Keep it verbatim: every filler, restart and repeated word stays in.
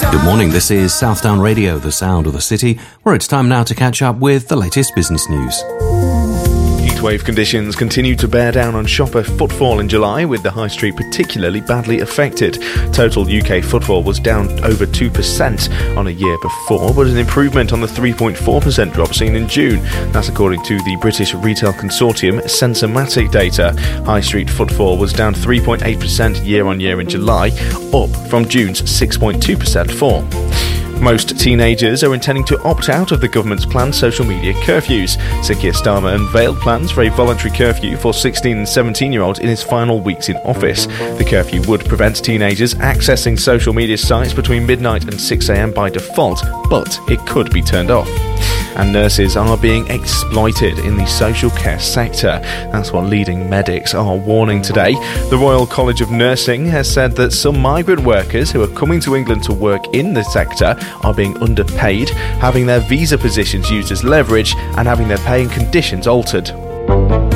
Good morning, this is Southdown Radio, the sound of the city, where it's time now to catch up with the latest business news. Heatwave conditions continue to bear down on shopper footfall in July, with the high street particularly badly affected. Total U K footfall was down over two percent on a year before, but an improvement on the three point four percent drop seen in June. That's according to the British Retail Consortium Sensormatic data. High street footfall was down three point eight percent year on year in July, up from June's six point two percent fall. Most teenagers are intending to opt out of the government's planned social media curfews. Sir Keir Starmer unveiled plans for a voluntary curfew for sixteen and seventeen-year-olds in his final weeks in office. The curfew would prevent teenagers accessing social media sites between midnight and six a.m. by default, but it could be turned off. And nurses are being exploited in the social care sector. That's what leading medics are warning today. The Royal College of Nursing has said that some migrant workers who are coming to England to work in the sector are being underpaid, having their visa positions used as leverage, and having their pay and conditions altered.